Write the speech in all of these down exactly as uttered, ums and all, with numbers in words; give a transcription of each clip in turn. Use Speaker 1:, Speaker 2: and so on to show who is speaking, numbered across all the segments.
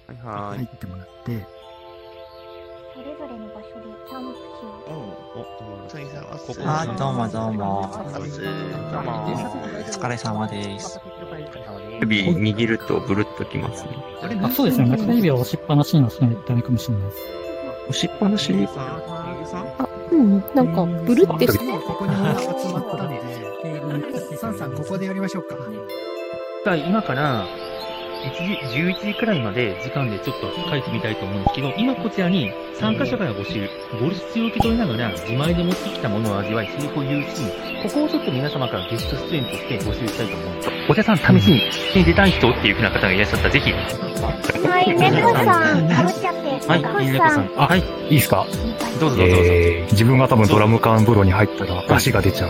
Speaker 1: はい。
Speaker 2: 入ってもらって。
Speaker 3: それぞれの場所でキャンプ地を。
Speaker 1: お、どうも。
Speaker 4: ここはどうもどうも。
Speaker 1: どうも。
Speaker 4: お疲れ様です。
Speaker 1: 指握るとブルッときますね。
Speaker 5: あ、そうですね。中指を押しっぱなしにのしないとダメかもしれないです。
Speaker 1: 押しっぱなし
Speaker 3: あ、うん、なんか、ブルってして。
Speaker 2: ここに集まったので、テーブル、サンさん、ここでやりましょうか。
Speaker 6: 今から、いちじ、じゅういちじくらいまで時間でちょっと書いてみたいと思うんですけど、今こちらに参加者から募集、ボルシチを受け取りながら自前で持ってきたものを味わい、セリフを言うし、ここをちょっと皆様からゲスト出演として募集したいと思うんです。お茶さん、試しに出たい人っていう風な方がいらっしゃったら、ぜひ。
Speaker 3: はい、猫さん、かぶっちゃって。
Speaker 6: はい、猫さん。あ、はい。い
Speaker 7: いですか？
Speaker 6: どうぞどうぞどうぞ。
Speaker 7: えー、自分が多分ドラム缶風呂に入ったら足が出ちゃう。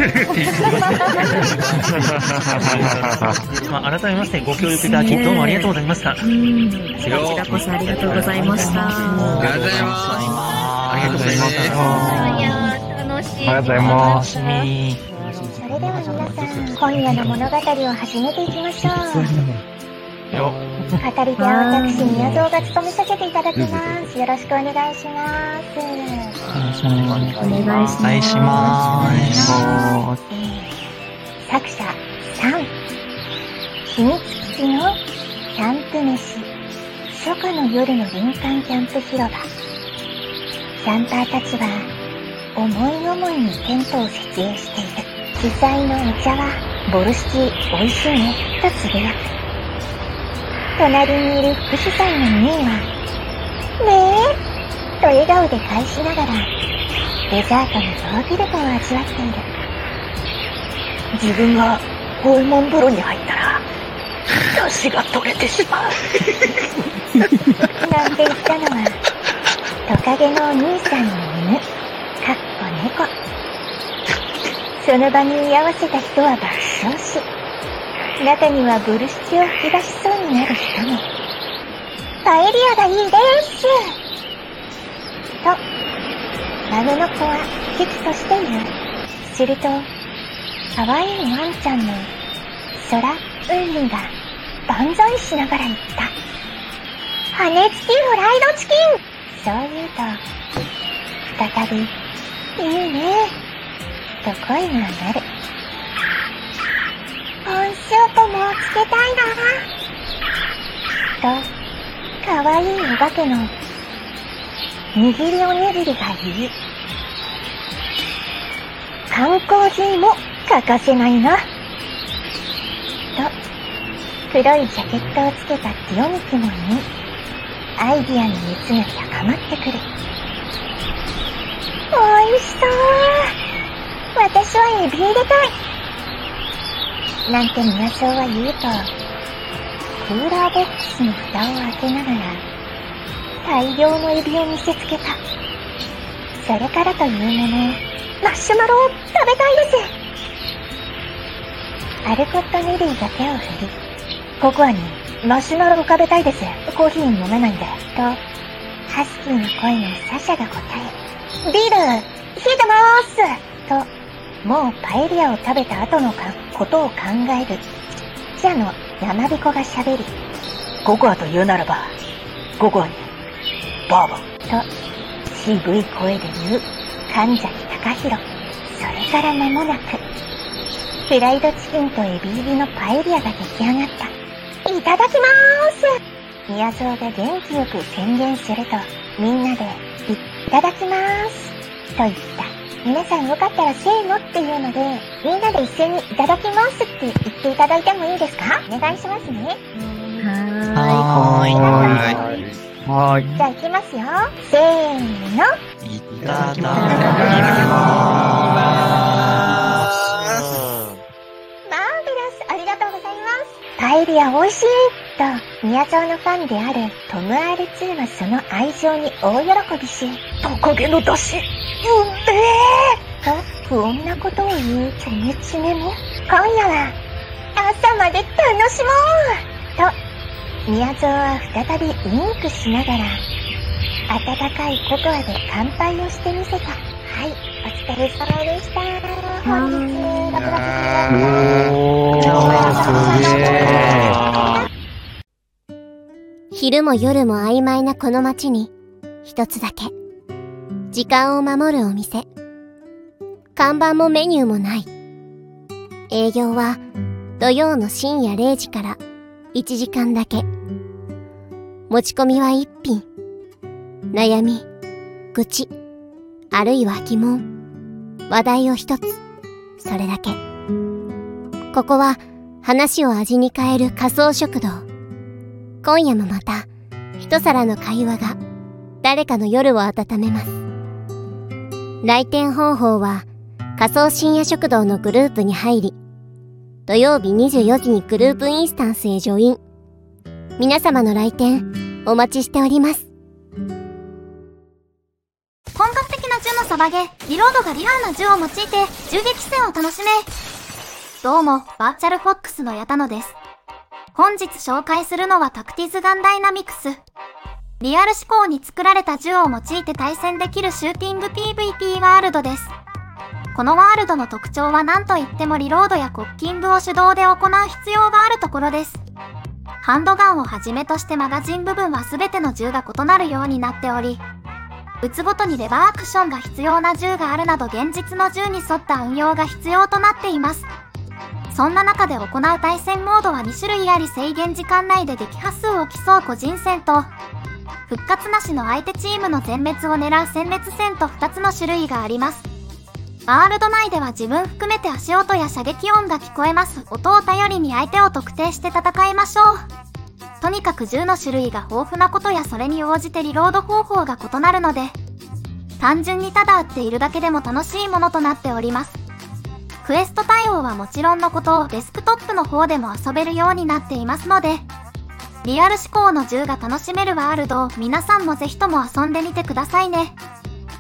Speaker 6: まあ、改めましてご協力いただき、どうもありがとうございました。
Speaker 8: こちらこそありがとうございました。
Speaker 1: ありがとうございます。
Speaker 6: ありがとうございました。
Speaker 3: いやー、楽しい。
Speaker 7: ありがとうございます。
Speaker 3: それでは皆さん、今夜の物語を始めていきましょう。
Speaker 6: よ
Speaker 3: 語り手は私、宮蔵が務めさせていただきます。よろしくお願いします。
Speaker 4: お願いします。
Speaker 8: お願いします。
Speaker 4: お願いします。
Speaker 3: 作者さん、秘密基地のキャンプ飯、初夏の夜の林間キャンプ広場。キャンパーたちは思い思いにテントを設営している。主催のお茶はボルシチ美味しいねとつぶやく。隣にいる副主催のミーはねえと笑顔で返しながらデザートのヨーグルトを味わっている。自分が訪問風呂に入ったら出汁が取れてしまうなんて言ったのはトカゲのお兄さんの犬、かっこ猫。その場に居合わせた人は爆笑し、中にはブルシチを吹き出しそうになる人も。パエリアがいいですと孫の子は危機として言う。すると可愛いワンちゃんの空うんが万歳しながら言った。羽根付きフライドチキン。そう言うと再びいいねと声が上がる。温スープもつけたいなと可愛いお化けの握りおにぎりが言い、缶コーヒーも欠かせないなと黒いジャケットをつけたティオミキも言い、アイディアの熱が高まってくる。おいしそう。私はエビ入れたいなんて宮蔵は言うと、クーラーボックスの蓋を開けながら大量のエビを見せつけた。それからというもの、マシュマロを食べたいです。アルコット・ネリーが手を振り、ココアにマシュマロを食べたいです。コーヒー飲めないんで。と、ハスキーの声のサシャが答え、ビール、冷えてまーすと、もうパエリアを食べた後のかことを考えるちっちゃの山彦が喋り、ココアと言うならば、ココアに、バーボンと、渋い声で言う神崎隆弘。それから間もなく、フライドチキンとエビ入りのパエリアが出来上がった。いただきまーす。宮蔵が元気よく宣言すると、みんなで、いただきまーすと言った。皆さんよかったらせーのっていうので、みんなで一斉にいただきますって言っていただいてもいいですか？お願いしますね。
Speaker 4: はーい。
Speaker 1: はーい。
Speaker 7: はーい。
Speaker 3: じゃあ行きますよ。せーの。
Speaker 4: いただきます。
Speaker 3: マーベラス、ありがとうございます。パエリア美味しいと、宮蔵のファンであるトム アールツー はその愛情に大喜びし、トカゲの出汁、うんめーと不穏なことを言うチョメチメも、今夜は朝まで楽しもうと、宮蔵は再びウインクしながら、温かいココアで乾杯をしてみせた。はい、お疲れ様でした。本日、ろくがつじゅうよっか。
Speaker 7: おー、すげー。
Speaker 3: 昼も夜も曖昧なこの街に、一つだけ、時間を守るお店。看板もメニューもない。営業は土曜の深夜れいじからいちじかんだけ。持ち込みは一品。悩み、愚痴、あるいは疑問、話題を一つ。それだけ。ここは話を味に変える仮想食堂。今夜もまた一皿の会話が誰かの夜を温めます。来店方法は仮想深夜食堂のグループに入り、土曜日にじゅうよじにグループインスタンスへジョイン。皆様の来店お待ちしております。
Speaker 9: 本格的な銃のサバゲー、リロードがリアルな銃を用いて銃撃戦を楽しめ。どうも、バーチャルフォックスの矢田野です。本日紹介するのはタクティズガンダイナミクス。リアル思考に作られた銃を用いて対戦できるシューティング ピーブイピー ワールドです。このワールドの特徴は何といってもリロードやコッキングを手動で行う必要があるところです。ハンドガンをはじめとしてマガジン部分は全ての銃が異なるようになっており、撃つごとにレバーアクションが必要な銃があるなど現実の銃に沿った運用が必要となっています。そんな中で行う対戦モードはにしゅるいあり、制限時間内で撃破数を競う個人戦と、復活なしの相手チームの全滅を狙う殲滅戦とふたつの種類があります。ワールド内では自分含めて足音や射撃音が聞こえます。音を頼りに相手を特定して戦いましょう。とにかく銃の種類が豊富なことやそれに応じてリロード方法が異なるので、単純にただ撃っているだけでも楽しいものとなっております。クエスト対応はもちろんのことをデスクトップの方でも遊べるようになっていますので、リアル思考の銃が楽しめるワールドを皆さんもぜひとも遊んでみてくださいね。